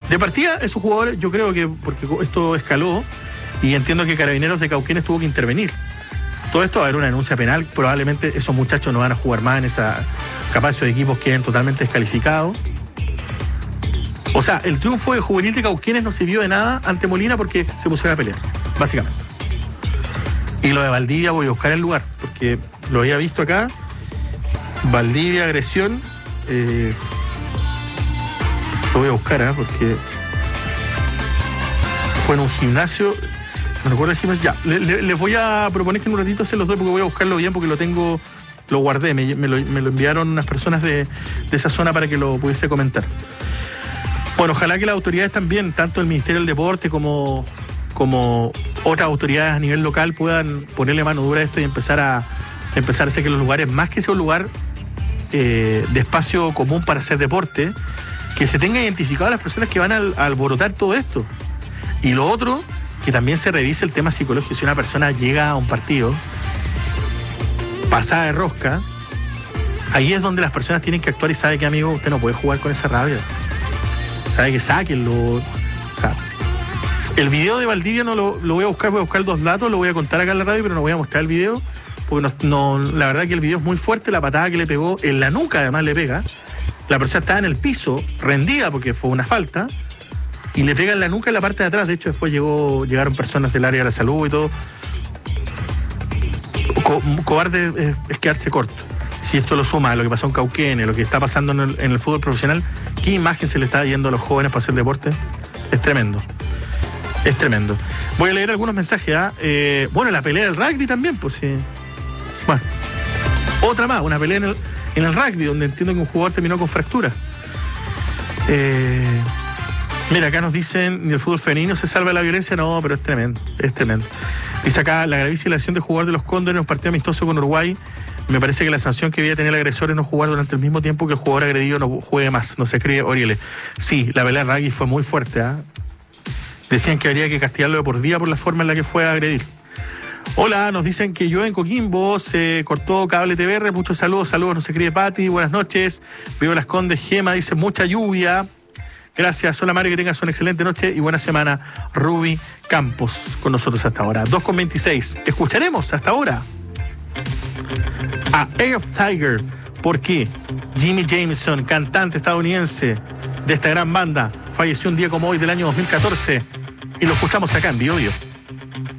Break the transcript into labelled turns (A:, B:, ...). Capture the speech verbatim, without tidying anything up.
A: De partida, esos jugadores, yo creo que, porque esto escaló, y entiendo que Carabineros de Cauquenes tuvo que intervenir. Todo esto va a haber una denuncia penal, probablemente esos muchachos no van a jugar más en esa, capaz esos equipos queden totalmente descalificados. O sea, el triunfo de Juvenil de Cauquenes no sirvió de nada ante Molina porque se pusieron a pelear, básicamente. Y lo de Valdivia voy a buscar el lugar, porque lo había visto acá. Valdivia, agresión. Eh, lo voy a buscar, ¿eh? Porque fue en un gimnasio. No recuerdo el gimnasio. Ya, les le, le voy a proponer que en un ratito se los doy porque voy a buscarlo bien, porque lo tengo, lo guardé. Me, me, lo, me lo enviaron unas personas de, de esa zona para que lo pudiese comentar. Bueno, ojalá que las autoridades también, tanto el Ministerio del Deporte como, como otras autoridades a nivel local, puedan ponerle mano dura a esto y empezar a empezar a hacer que los lugares, más que sea un lugar eh, de espacio común para hacer deporte, que se tenga identificado a las personas que van a, a alborotar todo esto. Y lo otro, que también se revise el tema psicológico. Si una persona llega a un partido pasada de rosca, ahí es donde las personas tienen que actuar y sabe que, amigo, usted no puede jugar con esa rabia. Sabe que sáquenlo. O sea, el video de Valdivia no lo, lo voy a buscar, voy a buscar dos datos, lo voy a contar acá en la radio, pero no voy a mostrar el video, porque no, no, la verdad que el video es muy fuerte, la patada que le pegó en la nuca además le pega. La persona estaba en el piso, rendida porque fue una falta, y le pega en la nuca en la parte de atrás. De hecho, después llegó, llegaron personas del área de la salud y todo. Co cobarde es, es quedarse corto. Si esto lo suma a lo que pasó en Cauquenes, lo que está pasando en el, en el fútbol profesional, ¿qué imagen se le está yendo a los jóvenes para hacer deporte? Es tremendo. Es tremendo. Voy a leer algunos mensajes. ¿eh? Eh, bueno, la pelea del rugby también, pues sí. Bueno, otra más, una pelea en el, en el rugby, donde entiendo que un jugador terminó con fractura. Eh, mira, acá nos dicen, ni el fútbol femenino se salva de la violencia. No, pero es tremendo, es tremendo. Dice acá, la gravísima acción de jugador de los Cóndores en un partido amistoso con Uruguay. Me parece que la sanción que debía tener el agresor es no jugar durante el mismo tiempo que el jugador agredido no juegue más. No se escribe Oriele. Sí, la pelea de rugby fue muy fuerte. ¿eh? Decían que habría que castigarlo de por día por la forma en la que fue a agredir. Hola, nos dicen que yo en Coquimbo se cortó cable T V R. Muchos saludos, saludos, nos escribe Pati. Buenas noches. Vivo Las Condes, Gema, dice mucha lluvia. Gracias, hola Mario, que tengas una excelente noche y buena semana. Ruby Campos con nosotros hasta ahora. dos con veintiséis. Escucharemos hasta ahora a Eye of Tiger, porque Jimmy Jameson, cantante estadounidense de esta gran banda, falleció un día como hoy del año dos mil catorce y lo escuchamos acá en Bio Bio.